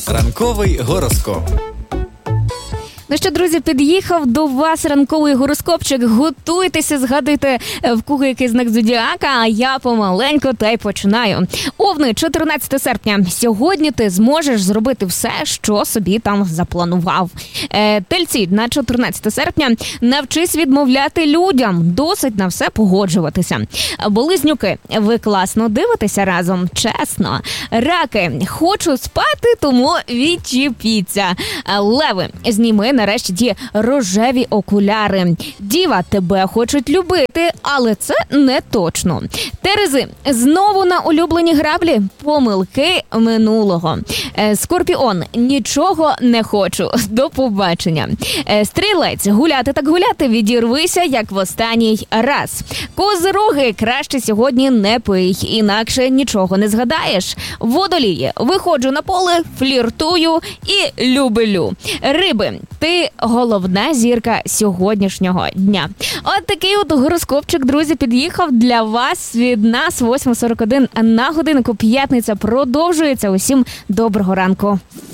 Ранковий гороскоп. Ну що, друзі, під'їхав до вас ранковий гороскопчик. Готуйтеся, згадуйте, в кого який знак зодіака, а я помаленько та й починаю. Овни, 14 серпня. Сьогодні ти зможеш зробити все, що собі там запланував. Тельці, на 14 серпня. Навчись відмовляти людям. Досить на все погоджуватися. Близнюки, ви класно дивитеся разом, чесно. Раки, хочу спати, тому відчепіться. Леви, зніми нарешті ті рожеві окуляри. Діва, тебе хочуть любити, але це не точно. Терези, знову на улюблені граблі? Помилки минулого. Скорпіон, нічого не хочу. До побачення. Стрілець, гуляти так гуляти, відірвися, як в останній раз. Козироги, краще сьогодні не пий, інакше нічого не згадаєш. Водолії, виходжу на поле, фліртую і люблю. Риби, ти головна зірка сьогоднішнього дня. От такий от гороскопчик, друзі, під'їхав для вас від нас. 8:41 на годинку, п'ятниця продовжується. Усім доброго ранку.